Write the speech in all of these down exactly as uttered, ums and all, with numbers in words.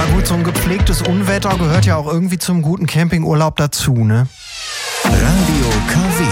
Ja gut, so ein gepflegtes Unwetter gehört ja auch irgendwie zum guten Campingurlaub dazu, ne? Radio K W.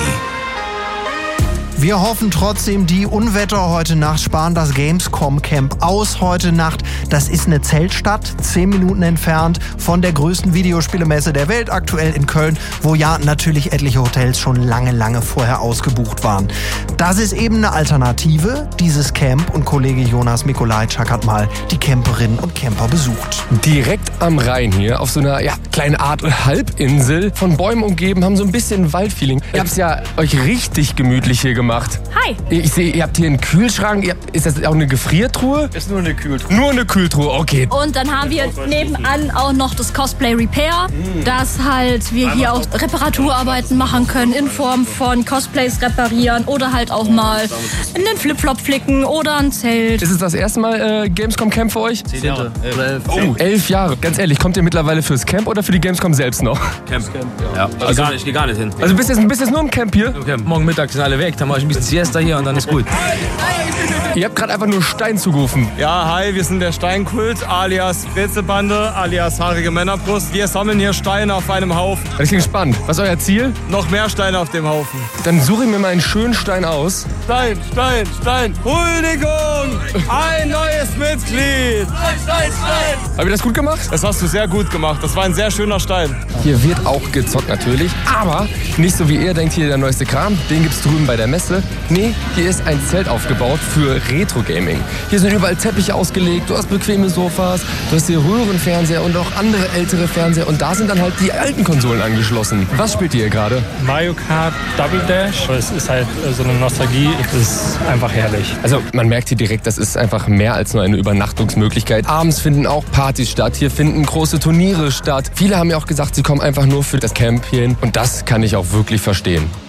Wir hoffen trotzdem, die Unwetter heute Nacht sparen das Gamescom Camp aus heute Nacht. Das ist eine Zeltstadt, zehn Minuten entfernt von der größten Videospielemesse der Welt, aktuell in Köln, wo ja natürlich etliche Hotels schon lange, lange vorher ausgebucht waren. Das ist eben eine Alternative, dieses Camp, und Kollege Jonas Mikolajczak hat mal die Camperinnen und Camper besucht. Direkt am Rhein hier, auf so einer ja, kleinen Art Halbinsel, von Bäumen umgeben, haben so ein bisschen Waldfeeling. Ihr habt es ja euch richtig gemütlich hier gemacht. Hi. Ich sehe, ihr habt hier einen Kühlschrank. Ihr habt, ist das auch eine Gefriertruhe? Ist nur eine Kühltruhe. Nur eine Kühltruhe, okay. Und dann haben wir nebenan auch noch das Cosplay Repair, dass halt wir hier auch Reparaturarbeiten machen können in Form von Cosplays reparieren oder halt auch mal in den Flipflop flicken oder ein Zelt. Ist es das erste Mal äh, Gamescom Camp für euch? Zehn Jahre. Elf. Oh, elf Jahre. Ganz ehrlich, kommt ihr mittlerweile fürs Camp oder für die Gamescom selbst noch? Camp. Ja. Also, also gar nicht, ich geh gar nicht hin. Also bist du jetzt, bist jetzt nur im Camp hier? Okay. Morgen Mittag sind alle weg, dann mache ich ein bisschen Siesta hier und dann ist gut. Ihr habt gerade einfach nur Stein zugerufen. Ja, hi, wir sind der Steinkult, alias Brezelbande, alias haarige Männerbrust. Wir sammeln hier Steine auf einem Haufen. Das klingt spannend. Was ist euer Ziel? Noch mehr Steine auf dem Haufen. Dann suche ich mir mal einen schönen Stein aus. Stein, Stein, Stein. Huldigung! Ein neues Mitglied! Stein, Stein, Stein! Habt ihr das gut gemacht? Das hast du sehr gut gemacht. Das war ein sehr schöner Stein. Hier wird auch gezockt natürlich, aber nicht so wie ihr denkt, hier der neueste Kram, den gibt's drüben bei der Messe. Nee, hier ist ein Zelt aufgebaut für Retro-Gaming. Hier sind überall Teppiche ausgelegt, du hast bequeme Sofas, du hast hier Röhrenfernseher und auch andere ältere Fernseher und da sind dann halt die alten Konsolen angeschlossen. Was spielt ihr hier gerade? Mario Kart Double Dash. Es ist halt so eine Nostalgie, es ist einfach herrlich. Also man merkt hier direkt, das ist einfach mehr als nur eine Übernachtungsmöglichkeit. Abends finden auch Partys statt, hier finden große Turniere statt. Viele haben ja auch gesagt, sie kommen einfach nur für das Camp hierhin und das kann ich auch wirklich verstehen.